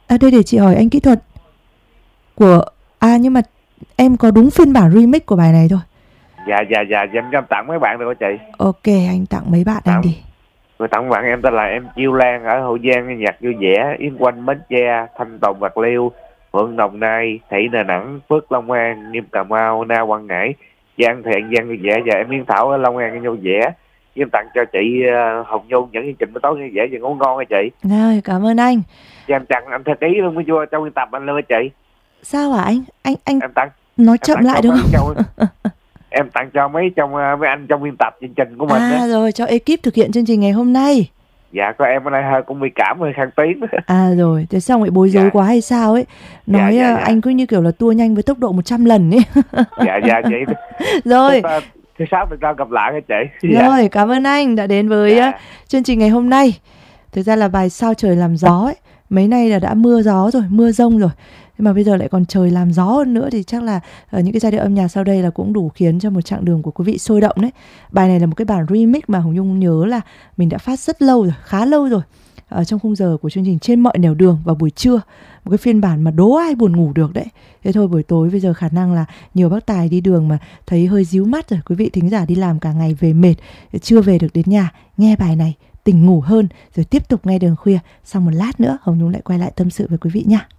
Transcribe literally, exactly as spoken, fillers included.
À đây để chị hỏi anh kỹ thuật của à nhưng mà em có đúng phiên bản remix của bài này thôi. Dạ dạ dạ em cho tặng mấy bạn được hả chị? Ok, anh tặng mấy bạn anh Tặng đi. Người tặng bạn em tên là em Chiêu Lan ở Hậu Giang, nhạc vui vẻ, Yên Quanh Bến Tre, Thanh Tùng Bạc Liêu, Phượng Đồng Nai, Thị Đà Nẵng, Phước Long An, Nghiêm Cà Mau, Na Quảng Ngãi, Giang Thiện Giang vui vẻ, và em Yên Thảo ở Long An vui vẻ. Em tặng cho chị uh, Hồng Nhung những chương trình buổi tối vui vẻ và ngủ ngon hả chị? Rồi, cảm ơn anh. Và em tặng anh theo ký luôn mới vô trong biên tập anh luôn hả chị? Sao hả anh? Anh anh Em tặng nói em chậm tặng lại cho được mấy không? trong em tặng cho mấy trong uh, mấy anh trong biên tập chương trình của mình á. À rồi, cho ekip thực hiện chương trình ngày hôm nay. Dạ, có em ở đây hơi cũng bị cảm hơi khang tiếng. À rồi, thế xong lại bối rối Dạ. quá hay sao ấy. Nói Dạ, dạ, uh, dạ. anh cứ như kiểu là tua nhanh với tốc độ một trăm lần ấy. Dạ dạ vậy. Rồi. Thứ, thứ sáu mình ra gặp lại hả chị? Dạ. Rồi, cảm ơn anh đã đến với Dạ. uh, chương trình ngày hôm nay. Thực ra là bài Sao Trời Làm Gió ấy, mấy nay là đã mưa gió rồi, mưa rông rồi. Nhưng mà bây giờ lại còn trời làm gió hơn nữa thì chắc là uh, những cái giai điệu âm nhạc sau đây là cũng đủ khiến cho một chặng đường của quý vị sôi động đấy. Bài này là một cái bản remix mà Hồng Nhung nhớ là mình đã phát rất lâu rồi, khá lâu rồi. Ở trong khung giờ của chương trình Trên Mọi Nẻo Đường vào buổi trưa, một cái phiên bản mà đố ai buồn ngủ được đấy. Thế thôi buổi tối bây giờ khả năng là nhiều bác tài đi đường mà thấy hơi díu mắt rồi, quý vị thính giả đi làm cả ngày về mệt, chưa về được đến nhà, nghe bài này tỉnh ngủ hơn rồi tiếp tục nghe Đường Khuya. Sau một lát nữa Hồng Nhung lại quay lại tâm sự với quý vị nha.